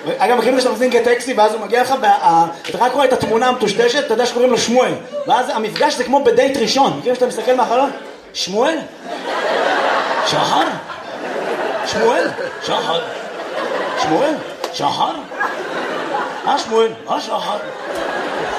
אגב, מכירים שאתה מזמין כטקסי, ואז הוא מגיע לך, ואתה רק רואה את התמונה המטושטשת, אתה יודע שקוראים לו שמואל. ואז המפגש זה כמו בדייט ראשון. מכירים שאתה מסתכל מהחלון? שמואל? שחר? שמואל? שחר? שמואל? שחר? שמואל? שחר?